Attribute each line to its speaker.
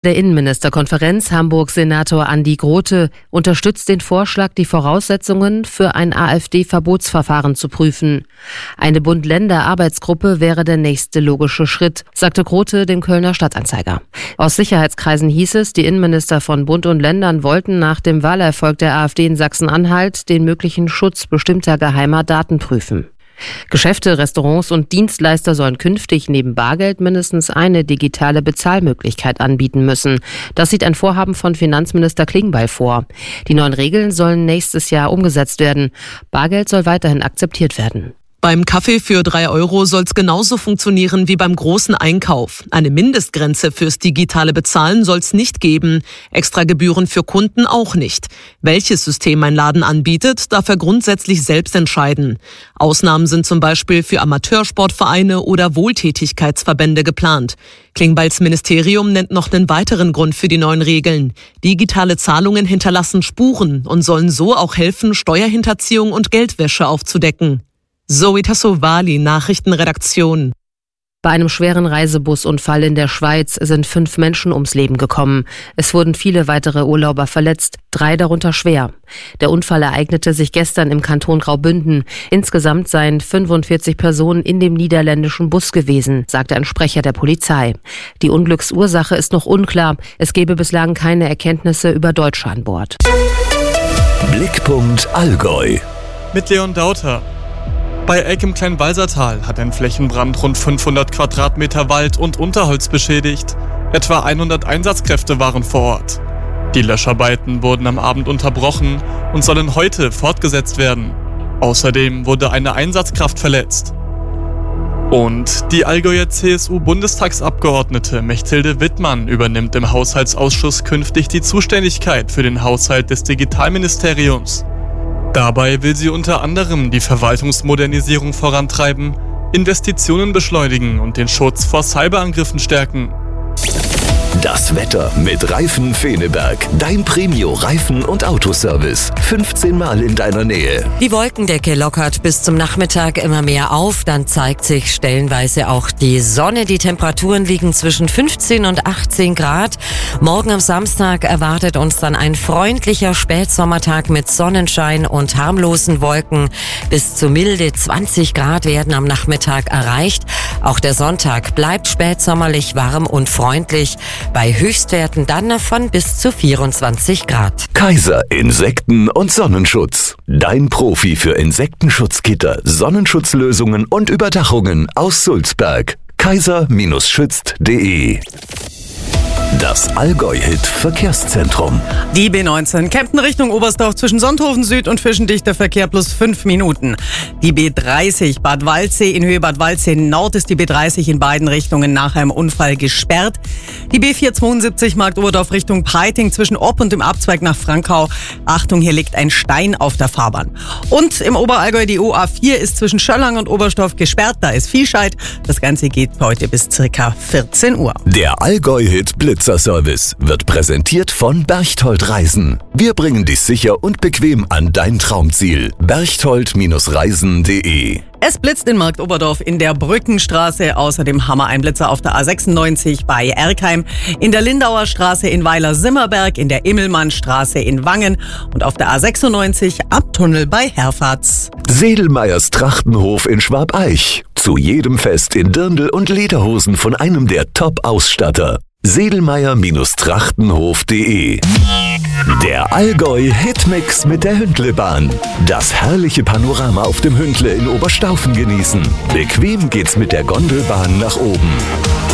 Speaker 1: Der Innenministerkonferenz Hamburg-Senator Andi Grote unterstützt den Vorschlag, die Voraussetzungen für ein AfD-Verbotsverfahren zu prüfen. Eine Bund-Länder-Arbeitsgruppe wäre der nächste logische Schritt, sagte Grote dem Kölner Stadtanzeiger. Aus Sicherheitskreisen hieß es, die Innenminister von Bund und Ländern wollten nach dem Wahlerfolg der AfD in Sachsen-Anhalt den möglichen Schutz bestimmter geheimer Daten prüfen. Geschäfte, Restaurants und Dienstleister sollen künftig neben Bargeld mindestens eine digitale Bezahlmöglichkeit anbieten müssen. Das sieht ein Vorhaben von Finanzminister Klingbeil vor. Die neuen Regeln sollen nächstes Jahr umgesetzt werden. Bargeld soll weiterhin akzeptiert werden.
Speaker 2: Beim Kaffee für 3 Euro soll es genauso funktionieren wie beim großen Einkauf. Eine Mindestgrenze fürs digitale Bezahlen soll es nicht geben. Extra Gebühren für Kunden auch nicht. Welches System ein Laden anbietet, darf er grundsätzlich selbst entscheiden. Ausnahmen sind zum Beispiel für Amateursportvereine oder Wohltätigkeitsverbände geplant. Klingbeils Ministerium nennt noch einen weiteren Grund für die neuen Regeln. Digitale Zahlungen hinterlassen Spuren und sollen so auch helfen, Steuerhinterziehung und Geldwäsche aufzudecken. Zoe Tassovali, Nachrichtenredaktion.
Speaker 1: Bei einem schweren Reisebusunfall in der Schweiz sind 5 Menschen ums Leben gekommen. Es wurden viele weitere Urlauber verletzt, 3 darunter schwer. Der Unfall ereignete sich gestern im Kanton Graubünden. Insgesamt seien 45 Personen in dem niederländischen Bus gewesen, sagte ein Sprecher der Polizei. Die Unglücksursache ist noch unklar. Es gebe bislang keine Erkenntnisse über Deutsche an Bord.
Speaker 3: Blickpunkt Allgäu.
Speaker 4: Mit Leon Dauter. Bei Eck im Kleinwalsertal hat ein Flächenbrand rund 500 Quadratmeter Wald und Unterholz beschädigt. Etwa 100 Einsatzkräfte waren vor Ort. Die Löscharbeiten wurden am Abend unterbrochen und sollen heute fortgesetzt werden. Außerdem wurde eine Einsatzkraft verletzt. Und die Allgäuer CSU-Bundestagsabgeordnete Mechthilde Wittmann übernimmt im Haushaltsausschuss künftig die Zuständigkeit für den Haushalt des Digitalministeriums. Dabei will sie unter anderem die Verwaltungsmodernisierung vorantreiben, Investitionen beschleunigen und den Schutz vor Cyberangriffen stärken.
Speaker 3: Das Wetter mit Reifen Feneberg. Dein Premio-Reifen- und Autoservice. 15 Mal in deiner Nähe.
Speaker 5: Die Wolkendecke lockert bis zum Nachmittag immer mehr auf. Dann zeigt sich stellenweise auch die Sonne. Die Temperaturen liegen zwischen 15 und 18 Grad. Morgen am Samstag erwartet uns dann ein freundlicher Spätsommertag mit Sonnenschein und harmlosen Wolken. Bis zu milde 20 Grad werden am Nachmittag erreicht. Auch der Sonntag bleibt spätsommerlich warm und freundlich. Bei Höchstwerten dann von bis zu 24 Grad.
Speaker 3: Kaiser Insekten- und Sonnenschutz. Dein Profi für Insektenschutzgitter, Sonnenschutzlösungen und Überdachungen aus Sulzberg. kaiser-schützt.de. Das Allgäu-Hit-Verkehrszentrum.
Speaker 6: Die B19 Kempten Richtung Oberstdorf zwischen Sonthofen Süd und Fischendichter Verkehr plus 5 Minuten. Die B30 Bad Waldsee in Höhe Bad Waldsee Nord ist die B30 in beiden Richtungen nach einem Unfall gesperrt. Die B472 Marktoberdorf Richtung Peiting zwischen Opp und dem Abzweig nach Frankau. Achtung, hier liegt ein Stein auf der Fahrbahn. Und im Oberallgäu die OA4 ist zwischen Schöllang und Oberstdorf gesperrt. Da ist Viehscheid. Das Ganze geht heute bis ca. 14 Uhr.
Speaker 3: Der Allgäu-Hit Blitzerservice wird präsentiert von Berchtold Reisen. Wir bringen dich sicher und bequem an dein Traumziel. Berchtold-reisen.de.
Speaker 6: Es blitzt in Marktoberdorf in der Brückenstraße. Außerdem haben wir einen Blitzer auf der A96 bei Erkheim, in der Lindauer Straße in Weiler-Simmerberg, in der Immelmannstraße in Wangen und auf der A96 am Tunnel bei Herfatz.
Speaker 3: Sedelmeyers Trachtenhof in Schwabeich. Zu jedem Fest in Dirndl und Lederhosen von einem der Top-Ausstatter. Sedelmeyer-Trachtenhof.de. Der Allgäu-Hitmix mit der Hündlebahn. Das herrliche Panorama auf dem Hündle in Oberstaufen genießen. Bequem geht's mit der Gondelbahn nach oben.